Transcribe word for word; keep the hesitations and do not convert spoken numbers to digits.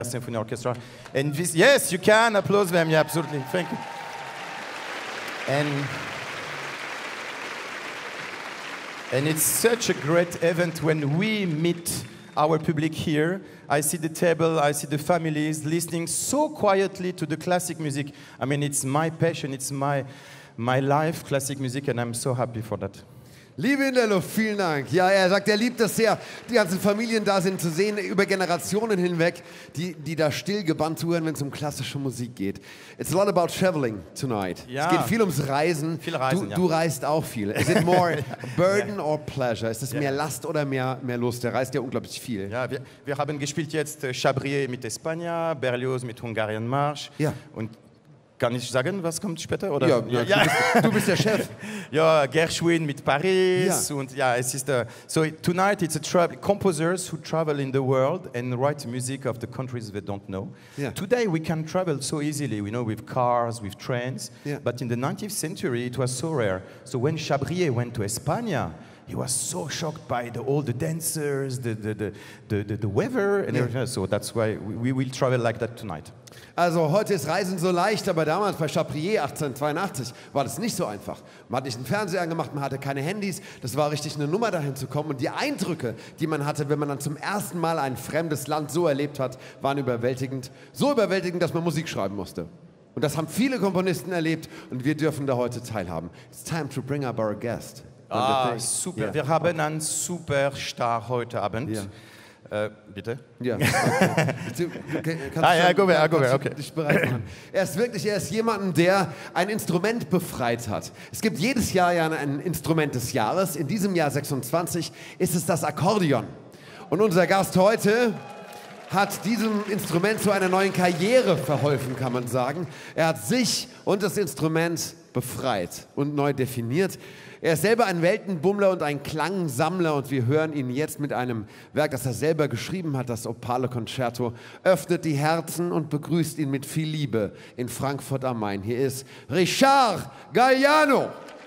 Symphony Orchestra. And this, yes, you can applaud them. Yeah, absolutely. Thank you. And and it's such a great event when we meet our public here. I see the table, I see the families listening so quietly to the classic music. I mean, it's my passion, it's my my life, classic music, and I'm so happy for that. Liebe in der Luft, vielen Dank. Ja, er sagt, er liebt es sehr, die ganzen Familien da sind, zu sehen, über Generationen hinweg, die, die da still gebannt zuhören, wenn es um klassische Musik geht. It's a lot about traveling tonight. Ja. Es geht viel ums Reisen. Viel Reisen, du, ja. du reist auch viel. Is it more burden or pleasure? Ist es mehr Last oder mehr, mehr Lust? Der reist ja unglaublich viel. Ja, wir, wir haben gespielt jetzt äh, Chabrier mit España, Berlioz mit Hungarian Marsch. Ja. Und kann ich sagen, was kommt später? Oder? Ja, ja, ja. Du, bist, du bist der Chef. Ja, Gershwin mit Paris. Ja. Und ja, es ist uh, so tonight it's a tra- composers who travel in the world and write music of the countries they don't know. Yeah. Today we can travel so easily, we know, with cars, with trains. Yeah. But in the nineteenth century it was so rare. So when Chabrier went to España, he was so shocked by the, all the dancers, the the the the, the, the weather, and Yeah. everything. So that's why we, we will travel like that tonight. Also heute ist Reisen so leicht, aber damals bei Chabrier achtzehnhundertzweiundachtzig war das nicht so einfach. Man hat nicht einen Fernseher angemacht, man hatte keine Handys, das war richtig eine Nummer dahin zu kommen. Und die Eindrücke, die man hatte, wenn man dann zum ersten Mal ein fremdes Land so erlebt hat, waren überwältigend. So überwältigend, dass man Musik schreiben musste. Und das haben viele Komponisten erlebt und wir dürfen da heute teilhaben. It's time to bring up our guest. Ah, super. Yeah. Wir haben einen Superstar heute Abend. Ja. Äh, bitte? Ja. Okay. Du, du, kannst Ah, ja, schon- go back, go kannst back, du okay. dich bereit machen. Er ist wirklich, er ist jemand, der ein Instrument befreit hat. Es gibt jedes Jahr ja ein Instrument des Jahres. In diesem Jahr sechsundzwanzig ist es das Akkordeon. Und unser Gast heute hat diesem Instrument zu einer neuen Karriere verholfen, kann man sagen. Er hat sich und das Instrument befreit und neu definiert. Er ist selber ein Weltenbummler und ein Klangsammler und wir hören ihn jetzt mit einem Werk, das er selber geschrieben hat, das Opale Concerto, öffnet die Herzen und begrüßt ihn mit viel Liebe in Frankfurt am Main. Hier ist Richard Galliano.